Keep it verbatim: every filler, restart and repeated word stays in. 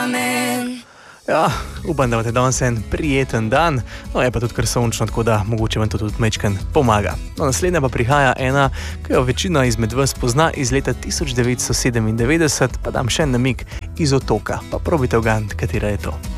kamen. Ja, upam, da imate danes en prijeten dan, no je pa tudi kar sončno, tako da mogoče vam to tudi mečken pomaga. No, naslednja pa prihaja ena, ki jo večina izmed vas pozna iz leta tisoč devetsto sedemindevetdeset, pa dam še en namig iz Otoka, pa probite ugant, katera je to.